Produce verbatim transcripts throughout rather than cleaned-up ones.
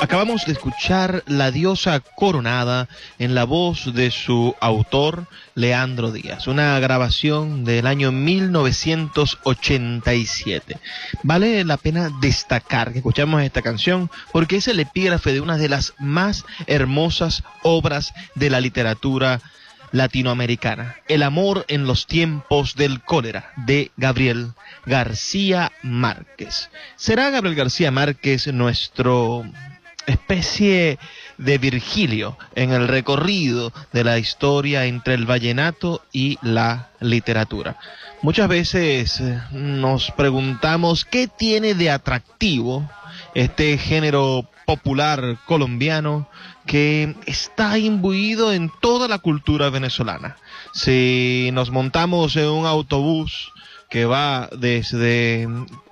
Acabamos de escuchar La Diosa Coronada en la voz de su autor, Leandro Díaz, una grabación del año mil novecientos ochenta y siete. Vale la pena destacar que escuchamos esta canción porque es el epígrafe de una de las más hermosas obras de la literatura latinoamericana, El amor en los tiempos del cólera, de Gabriel García Márquez. ¿Será Gabriel García Márquez nuestro especie de Virgilio en el recorrido de la historia entre el vallenato y la literatura? Muchas veces nos preguntamos qué tiene de atractivo este género popular colombiano que está imbuido en toda la cultura venezolana. Si nos montamos en un autobús que va desde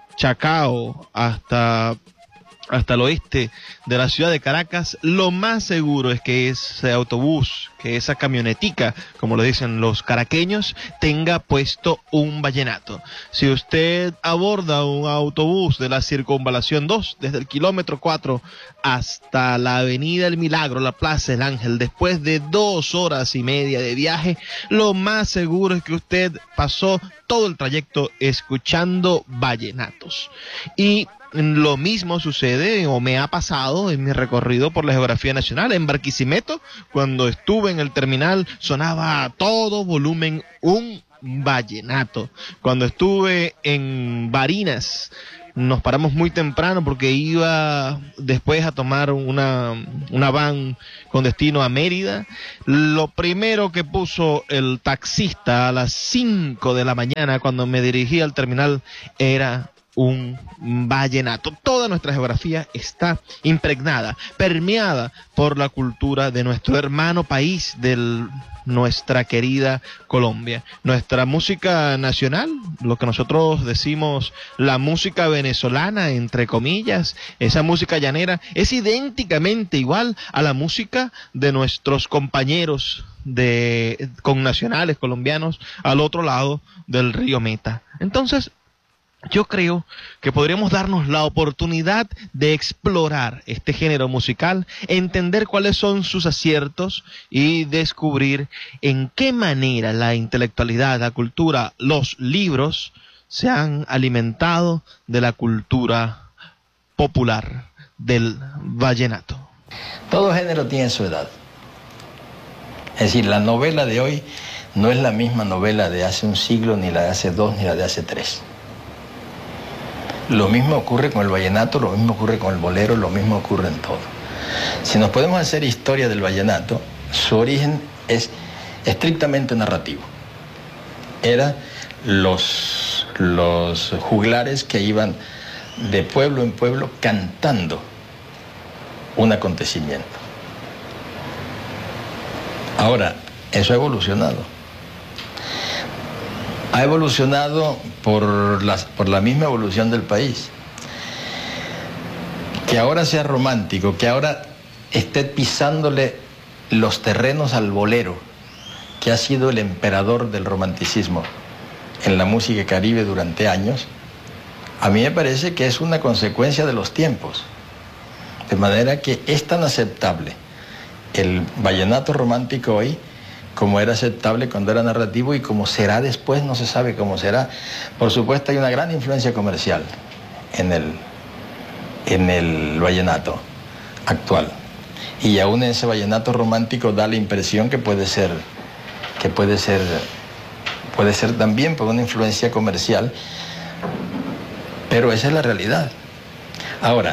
Chacao hasta hasta el oeste de la ciudad de Caracas, lo más seguro es que ese autobús, que esa camionetica, como lo dicen los caraqueños, tenga puesto un vallenato. Si usted aborda un autobús de la Circunvalación dos, desde el kilómetro cuatro hasta la Avenida El Milagro, la Plaza El Ángel, después de dos horas y media de viaje, lo más seguro es que usted pasó todo el trayecto escuchando vallenatos. Y lo mismo sucede o me ha pasado en mi recorrido por la geografía nacional. En Barquisimeto, cuando estuve en el terminal, sonaba a todo volumen un vallenato. Cuando estuve en Barinas, nos paramos muy temprano porque iba después a tomar una, una van con destino a Mérida. Lo primero que puso el taxista a las cinco de la mañana cuando me dirigí al terminal era un vallenato. Toda nuestra geografía está impregnada, permeada por la cultura de nuestro hermano país, de nuestra querida Colombia. Nuestra música nacional, lo que nosotros decimos la música venezolana, entre comillas, esa música llanera, es idénticamente igual a la música de nuestros compañeros de connacionales colombianos al otro lado del río Meta. Entonces, yo creo que podríamos darnos la oportunidad de explorar este género musical, entender cuáles son sus aciertos y descubrir en qué manera la intelectualidad, la cultura, los libros se han alimentado de la cultura popular del vallenato. Todo género tiene su edad. Es decir, la novela de hoy no es la misma novela de hace un siglo, ni la de hace dos, ni la de hace tres. Lo mismo ocurre con el vallenato, lo mismo ocurre con el bolero, lo mismo ocurre en todo. Si nos podemos hacer historia del vallenato, su origen es estrictamente narrativo. Eran los, los juglares que iban de pueblo en pueblo cantando un acontecimiento. Ahora, eso ha evolucionado. Ha evolucionado por la, por la misma evolución del país. Que ahora sea romántico, que ahora esté pisándole los terrenos al bolero, que ha sido el emperador del romanticismo en la música caribe durante años, a mí me parece que es una consecuencia de los tiempos. De manera que es tan aceptable el vallenato romántico hoy como era aceptable cuando era narrativo y como será después, no se sabe cómo será. Por supuesto, hay una gran influencia comercial en el, en el vallenato actual. Y aún ese vallenato romántico da la impresión que puede ser, que puede ser, puede ser también por una influencia comercial, pero esa es la realidad. Ahora,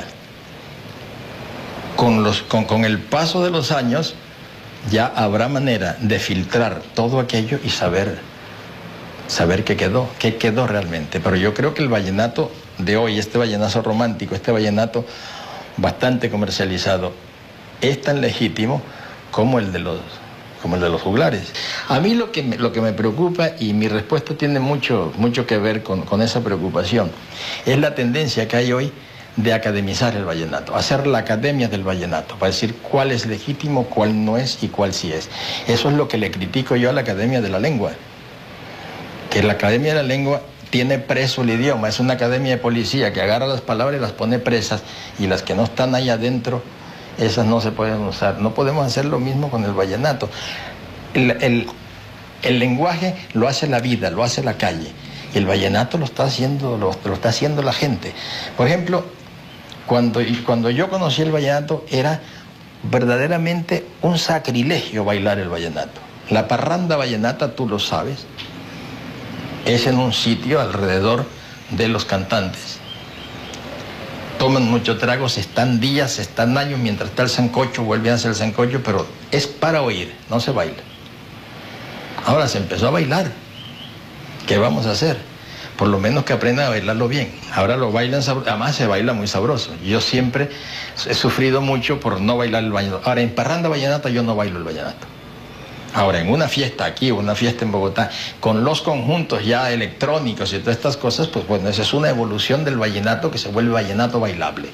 con, los, con, con el paso de los años, ya habrá manera de filtrar todo aquello y saber, saber qué quedó, qué quedó realmente. Pero yo creo que el vallenato de hoy, este vallenato romántico, este vallenato bastante comercializado, es tan legítimo como el de los, como el de los juglares. A mí lo que me, lo que me preocupa, y mi respuesta tiene mucho, mucho que ver con, con esa preocupación, es la tendencia que hay hoy de academizar el vallenato, hacer la academia del vallenato, para decir cuál es legítimo, cuál no es y cuál sí es. Eso es lo que le critico yo a la Academia de la Lengua, que la Academia de la Lengua tiene preso el idioma, es una academia de policía que agarra las palabras y las pone presas, y las que no están ahí adentro esas no se pueden usar. No podemos hacer lo mismo con el vallenato. El, el, el lenguaje lo hace la vida, lo hace la calle. Y el vallenato lo está haciendo, lo, lo está haciendo la gente. Por ejemplo, cuando, cuando yo conocí el vallenato, era verdaderamente un sacrilegio bailar el vallenato. La parranda vallenata, tú lo sabes, es en un sitio alrededor de los cantantes. Toman mucho trago, se están días, se están años, mientras está el sancocho, vuelven a hacer el sancocho, pero es para oír, no se baila. Ahora se empezó a bailar. ¿Qué vamos a hacer? Por lo menos que aprendan a bailarlo bien. Ahora lo bailan sabroso, además se baila muy sabroso. Yo siempre he sufrido mucho por no bailar el vallenato. Ahora, en parranda vallenata yo no bailo el vallenato. Ahora, en una fiesta aquí o una fiesta en Bogotá, con los conjuntos ya electrónicos y todas estas cosas, pues bueno, esa es una evolución del vallenato que se vuelve vallenato bailable.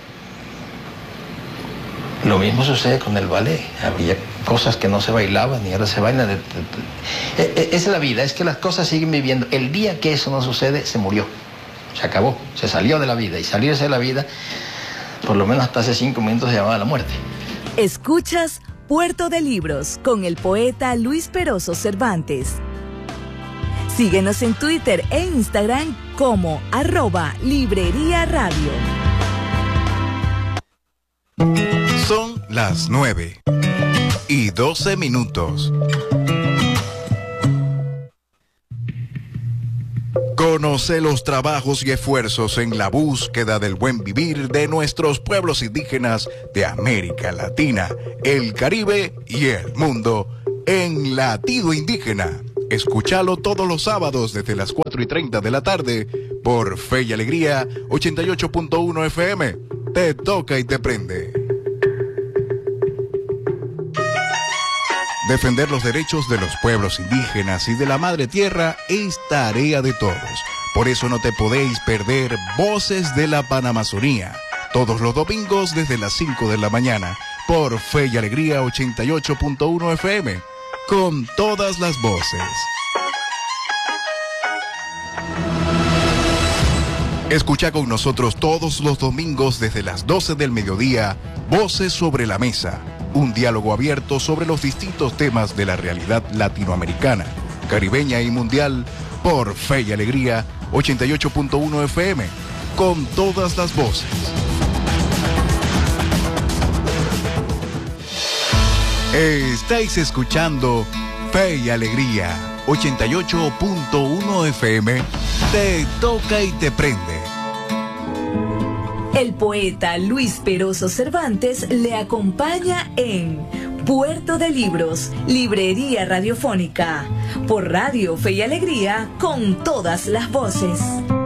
Lo mismo sucede con el ballet. Había cosas que no se bailaban y ahora se bailan. De, de, de. Es la vida, es que las cosas siguen viviendo. El día que eso no sucede, se murió. Se acabó, se salió de la vida. Y salirse de la vida, por lo menos hasta hace cinco minutos, se llamaba la muerte. Escuchas Puerto de Libros con el poeta Luis Peroso Cervantes. Síguenos en Twitter e Instagram como arroba Librería Radio. Son las nueve y doce minutos. Conoce los trabajos y esfuerzos en la búsqueda del buen vivir de nuestros pueblos indígenas de América Latina, el Caribe y el mundo en Latido Indígena. Escúchalo todos los sábados desde las cuatro y treinta de la tarde por Fe y Alegría ochenta y ocho punto uno F M. Te toca y te prende. Defender los derechos de los pueblos indígenas y de la madre tierra es tarea de todos. Por eso no te podéis perder Voces de la Panamazonía, todos los domingos desde las cinco de la mañana, por Fe y Alegría ochenta y ocho punto uno F M, con todas las voces. Escucha con nosotros todos los domingos desde las doce del mediodía, Voces sobre la Mesa, un diálogo abierto sobre los distintos temas de la realidad latinoamericana, caribeña y mundial, por Fe y Alegría ochenta y ocho punto uno F M, con todas las voces. Estáis escuchando Fe y Alegría ochenta y ocho punto uno F M, te toca y te prende. El poeta Luis Peroso Cervantes le acompaña en Puerto de Libros, Librería Radiofónica, por Radio Fe y Alegría, con todas las voces.